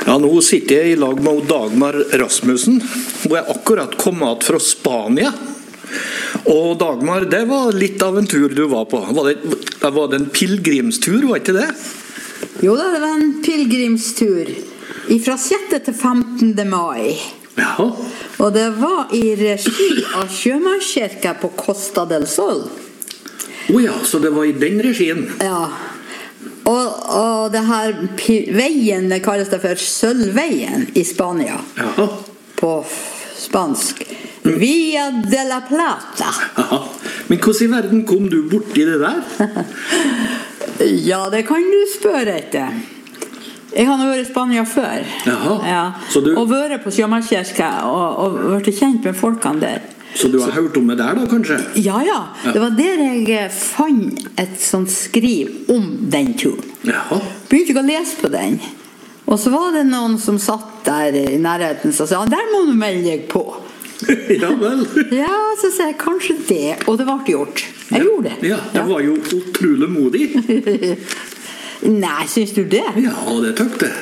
Ja, nå sitter jeg i lag med Dagmar Rasmussen. Hun akkurat kommet fra Spania. Og Dagmar, det var litt av en tur du var på. Var det en pilgrimstur, var ikke det? Jo da, det var en pilgrimstur. Fra 6. til 15. mai. Ja. Og det var i regi av Sjømannskirken på Costa del Sol. Ja, så det var i den regien. Ja. Og det her veien, det kalles det for Sølvveien i Spania. Ja. På spansk. Via de la Plata. Ja. Men hvordan i verden kom du bort i det der? Ja, det kan du spørre etter. Jeg har vært i Spania før. Jaha. Ja. Og vært på Sjømannskirken og vært kjent med folkene der. Så du har hørt om det der da, kanskje? Ja. Det var der jeg fant et sånt skriv om den turen. Jaha. Begynte ikke å lese på den. Og så var det noen som satt der i nærheten og sa, der må du melde deg på. Ja vel. Ja, så sa jeg kanskje det, og det ble gjort. Jeg gjorde det. Ja, det var jo utrolig modig. Nei, synes du det? Ja, det tøkt det.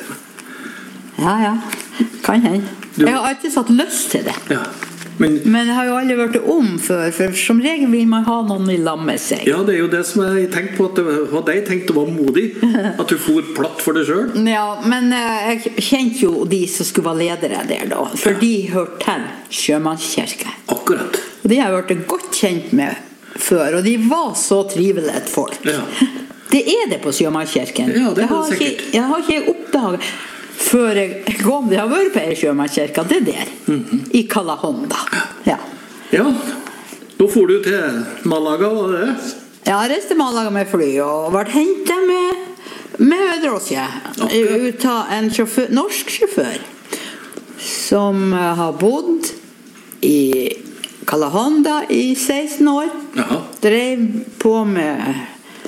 Ja, kan hende. Jeg har alltid satt lyst til det. Ja. Men jeg har jo aldri vært om før, for som regel vil man ha noen i lag med seg. Ja, det er jo det som jeg tenkte på, at det var det jeg tenkte var modig, at du for platt for deg selv. Ja, men jeg kjente jo de som skulle være ledere der da, for de hørte til Sjømannskirken. Akkurat. Og de har jeg vært godt kjent med før, og de var så trivelige et folk. Ja. Det er det på Sjømannskirken. Ja, det er det sikkert. Jeg har ikke oppdaget før jeg kom, det har vært på en Sjømannskirken, det der, i Calahonda. Ja. Ja, da får du til Malaga, var det? Ja, jeg reiste til Malaga med fly, og ble hentet med drosje, ut av en norsk sjåfør, som har bodd i Calahonda i 16 år. Jaha. Drev på med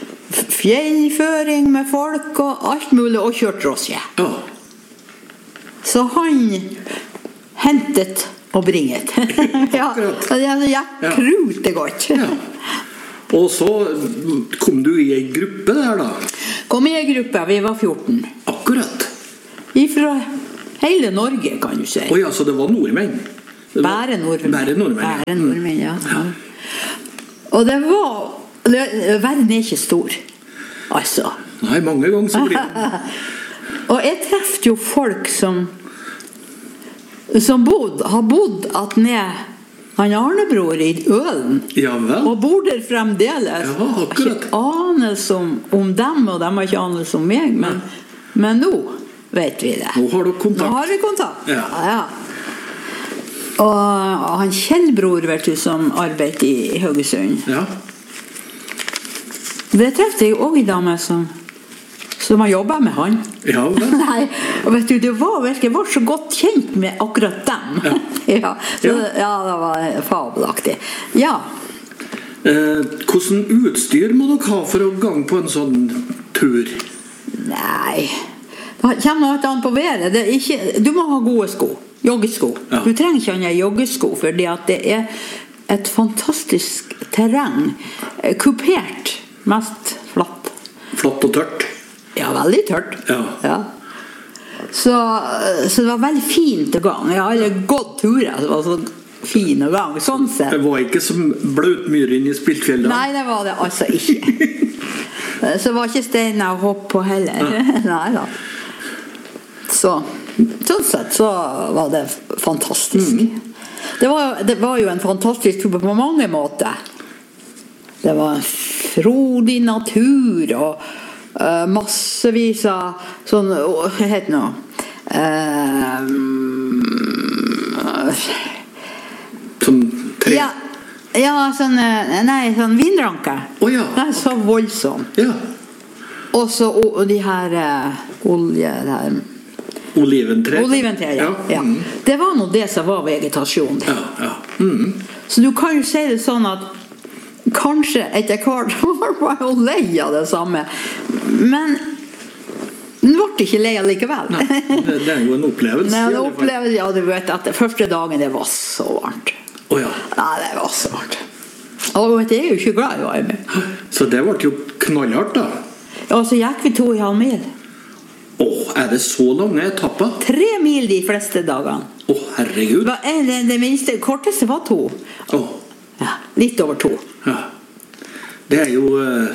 fjellføring med folk og alt mulig, og kjørt drosje. Ja. Så han hentet og bringet. Ja, det gikk krute godt. Ja. Og så kom du i en gruppe der da? Kom i en gruppe, vi var 14. Akkurat. Fra hele Norge, kan du si. Ja, så det var nordmenn? Bare nordmenn. Bare nordmenn, ja. Og det var... Verden er ikke stor. Altså. Nei, mange ganger så blir det. Og jeg treffte jo folk som har bodd at ned han Arnebror i Ølen. Ja vel. Og bor der fremdeles. Ja, akkurat. Ikke anelse om dem, og de har ikke anelse om meg, men nå vet vi det. Nå har du kontakt. Nå har vi kontakt. Ja. Og han Kjellbror, vet du, som arbeider i Haugesund. Ja. Det treffte jeg også i dame som har jobbet med han. Ja, vel. Nei, og vet du, jeg var så godt kjent med akkurat dem. Ja. Det var fabelaktig. Ja. Hvordan utstyr må dere ha for å gange på en sånn tur? Nei, det kommer noe annet på været. Du må ha gode sko, joggesko. Ja. Du trenger ikke ha joggesko, fordi at det er et fantastisk terreng. Kupert, mest flatt. Flatt og tørt? Ja, veldig tørt. Ja. Så det var veldig fint å gang. Jeg har aldri gått turer, det var så fin å gang, sånn sett. Det var ikke som blautmyren i Spiltfjellet? Nei, det var det altså ikke. Så det var ikke steiner å hoppe på heller. Nei da. Sånn sett så var det fantastisk. Det var jo en fantastisk tur på mange måter. Det var en frodig natur og massevis av sånn, hva heter det nå? Sånn tre? Ja, sånn vindranker. Ja. Det er så voldsomt. Ja. Og så de her Oliventre. Oliventre, ja. Det var nå det som var vegetasjon. Ja. Så du kan jo si det sånn at kanskje etter hvert var jeg lei av det samme, men den ble ikke lei likevel. Nei, det er jo en opplevelse. Ja, du vet at første dagen det var så varmt. Ja. Nei, det var så varmt. Og vet du, jeg er jo ikke glad i varme. Så det ble jo knallhardt da. Ja, så gikk vi 2,5 mil. det så lange etapper? 3 mil de fleste dagene. Herregud. Det minste, korteste var 2. Ja, litt over 2. Ja. Det jo...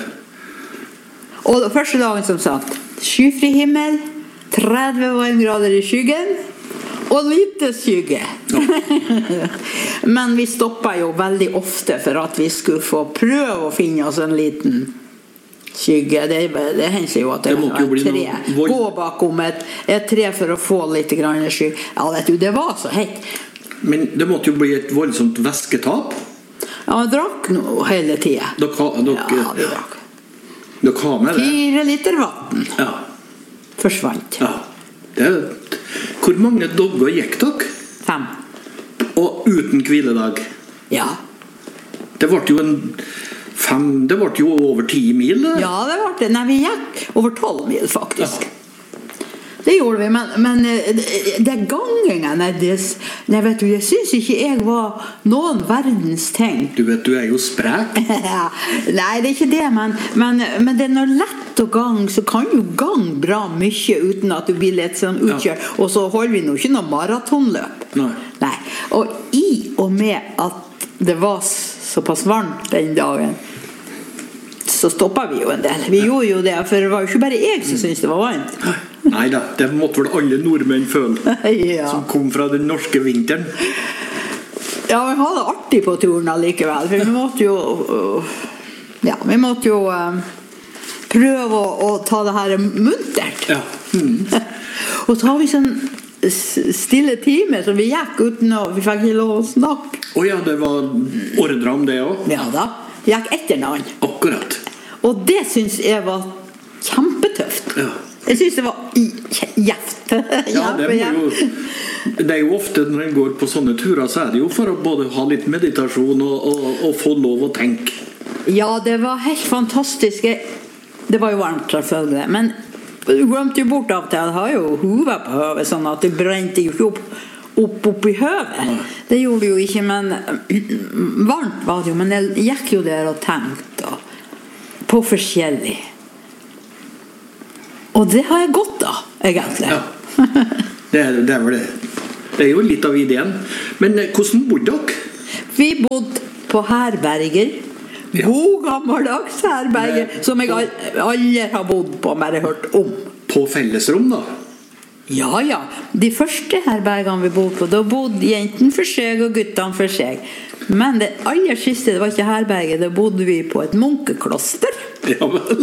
Og første dagen, som sagt, skyfri himmel, 30 varmegrader i skyggen, og lite skygge. Men vi stoppet jo veldig ofte for at vi skulle få prøve å finne oss en liten skygge. Det hender jo at det var et tre. Gå bakom et tre for å få litt grann skygge. Ja, vet du, det var så hett. Men det måtte jo bli et voldsomt væsketap. Ja, vi drakk noe hele tiden. Ja, vi drakk. Dere har med det? 4 liter vatten. Ja. Forsvant. Ja. Hvor mange dager gikk dere? 5. Og uten hviledag? Ja. Det ble jo over 10 mil det. Ja, det ble det. Nei, vi gikk over 12 mil faktisk. Ja. Det gjorde vi, men det gangene vet du, jeg synes ikke jeg var noen verdens ting. Du vet, du jo sprek. Nei, det ikke det, men det når lett å gang, så kan jo gang bra mye uten at du blir litt sånn utkjørt. Ja. Og så holder vi nå ikke noe maratonløp. Nei. Og i og med at det var såpass varmt den dagen, så stoppet vi jo en del. Vi gjorde jo det, for det var jo ikke bare jeg som syntes det var varmt. Neida, det måtte vel alle nordmenn føle, som kom fra den norske vinteren. Ja, vi hadde det artig på turen allikevel, for vi måtte jo prøve å ta det her muntert. Ja. Og så har vi sånn stille time som vi gikk uten vi fikk ikke lov å snakke. Ja, det var ordre om det også? Ja da, vi gikk etter noen. Akkurat. Og det synes jeg var kjempetøft. Ja. Jeg synes det var gjevt. Ja, det jo ofte når en går på sånne turer, så det jo for å både ha litt meditasjon og få lov å tenke. Ja, det var helt fantastisk. Det var jo varmt selvfølgelig, men du glemte jo bort av til at jeg har jo hodet på høvet, sånn at det brente jo ikke opp i høvet. Det gjorde det jo ikke, men varmt var det jo, men jeg gikk jo der og tenkte på forskjellig. Og det har jeg godt av, egentlig. Ja, det vel det. Det jo litt av ideen. Men hvordan bodde dere? Vi bodde på herberger. God gammeldags herberger, som jeg aldri har bodd på, bare hørt om. På fellesrom da? Ja. De første herbergene vi bodde på, da bodde jentene for seg og guttene for seg. Men det aller siste, det var ikke herberget, da bodde vi på et munkekloster. Ja vel.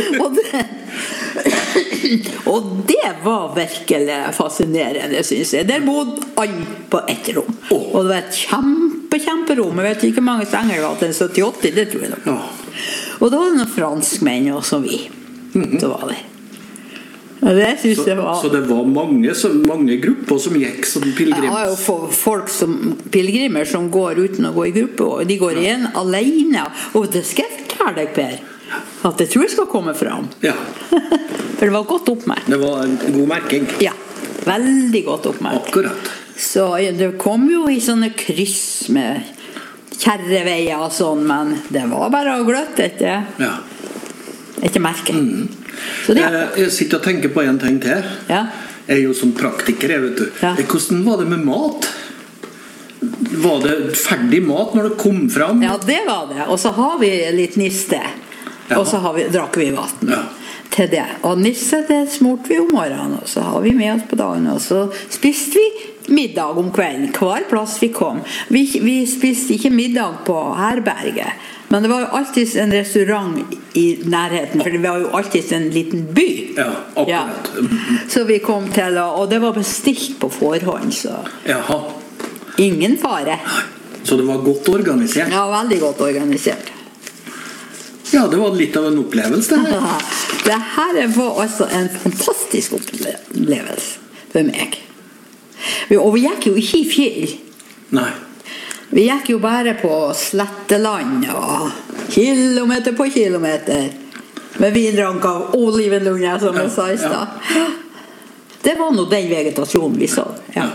Og det var virkelig fascinerende, synes jeg. Der bodde alle på ett rom. Og det var et kjemperom. Jeg vet ikke hvor mange senger det var til 70-80, det tror jeg nok. Ja. Og da var det noen franskmenn også, vi. Så var det. Det synes jeg var... Så det var mange grupper som gikk som pilgrimer? Ja, jo folk som pilgrimer som går uten å gå i gruppe, og de går igjen alene. Og det skal jeg fortelle deg, Per, at jeg tror jeg skal komme fram. Ja. For det var godt oppmerkt. Det var en god merking. Ja, veldig godt oppmerkt. Akkurat. Så det kom jo i sånne kryss med kjerreveier og sånn, men det var bare å gløtte etter. Ja. Ikke merke. Jeg sitter og tenker på en ting til. Ja. Jeg jo som praktiker, vet du. Ja. Hvordan var det med mat? Var det ferdig mat når det kom fram? Ja, det var det. Og så har vi litt niste. Ja. Og så drakk vi vatten til det. Og nisse, det smurte vi om morgenen, og så har vi med oss på dagen. Og så spiste vi middag om kvelden, hver plass vi kom. Vi spiste ikke middag på herberget. Men det var jo alltid en restaurant i nærheten, for det var jo alltid en liten by. Ja, akkurat. Ja. Så vi kom til, og det var bestilt på forhånd, så Jaha. Ingen fare. Så det var godt organisert? Ja, veldig godt organisert. Ja, det var litt av en opplevelse det her. Det her var altså en fantastisk opplevelse for meg. Og vi gikk jo ikke i fjell. Nei. Vi gikk jo bare på sletteland og kilometer på kilometer med vindrank av olivenlunder, som jeg sa i stad. Det var nå den vegetasjonen vi så. Ja.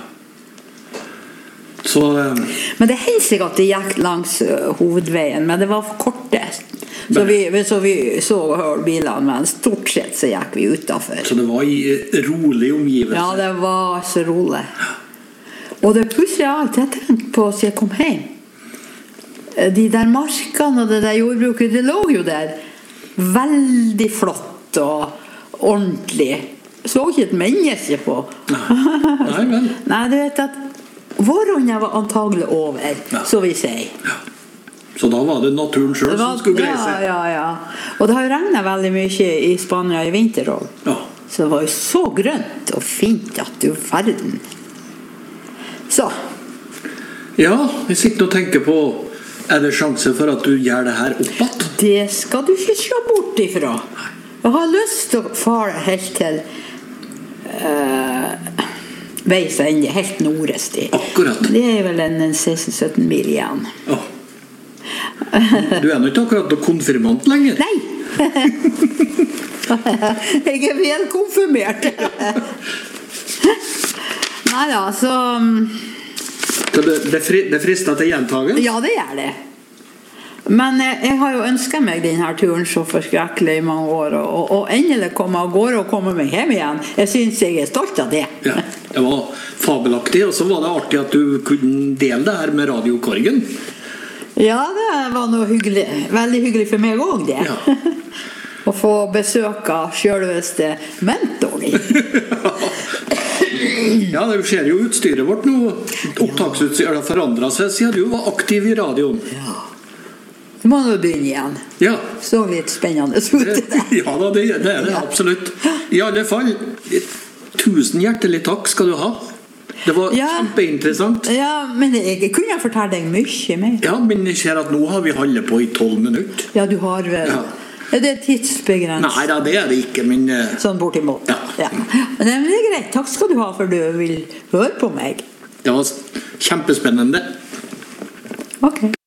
Så, men det hendte seg at det gikk langs hovedveien, men det var for korte Så vi så og hørte bilene, men stort sett så gikk vi utenfor. Så det var i rolig omgivelse? Ja, det var så rolig. Og det pusser jeg alt jeg tenkte på siden jeg kom hjem. De der markene og det der jordbruket, det lå jo der veldig flott og ordentlig. Så ikke et menneske på. Nei, vel. Nei, du vet at våronna var antagelig over, så vi sier. Ja. Så da var det naturen selv som skulle greie seg? Ja. Og det har jo regnet veldig mye i Spania i vinter også. Ja. Så det var jo så grønt og fint at du verden. Så. Ja, jeg sitter og tenker på, er det sjanse for at du gjør det her oppåt? Det skal du ikke slå bort ifra. Jeg har lyst til å fare helt til veis ende, helt nordest i. Akkurat. Det er vel en 16-17 mil igjen. Ja. Du er nå ikke akkurat noe konfirmant lenger. Nei! Jeg er vel konfirmert. Neida, så det frister til gjentagen? ja, det gjør det. Men jeg har jo ønsket meg denne turen så forskrekkelig i mange år, og endelig komme av gårde og komme meg hjem igjen. Jeg synes jeg er stolt av det. Ja, det var fabelaktig, og så var det artig at du kunne dele det her med radiokorgen. Ja, det var noe hyggelig. Veldig hyggelig for meg også, det. Ja. Å få besøk av selveste mentoren. Ja, det ser jo utstyret vårt nå. Opptaksutstyret har forandret seg siden du var aktiv i radioen. Ja. Du må nå begynne igjen. Ja. Så litt spennende ut det. Ja da, det er det absolutt. I alle fall, 1000 hjertelig takk skal du ha. Det var kjempeinteressant. Ja, men jeg kunne fortelle deg mye mer. Ja, men jeg ser at nå har vi holdt på i 12 minutter. Ja, du har vel... Ja. Er det tidsbegrenset? Nei da, det er det ikke, men... Sånn bortimot. Ja. Men det er greit. Takk skal du ha for du vil høre på meg. Det var kjempespennende. Ok.